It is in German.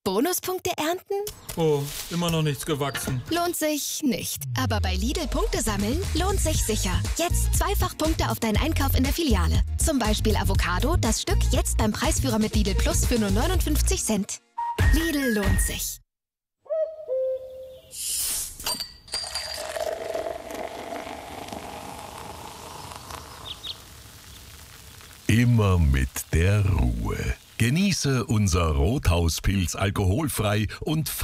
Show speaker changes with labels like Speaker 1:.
Speaker 1: Bonuspunkte ernten?
Speaker 2: Oh, immer noch nichts gewachsen.
Speaker 1: Lohnt sich nicht. Aber bei Lidl Punkte sammeln lohnt sich sicher. Jetzt zweifach Punkte auf deinen Einkauf in der Filiale. Zum Beispiel Avocado, das Stück jetzt beim Preisführer mit Lidl Plus für nur 59 Cent. Lidl lohnt sich.
Speaker 3: Immer mit der Ruhe. Genieße unser Rothauspilz alkoholfrei und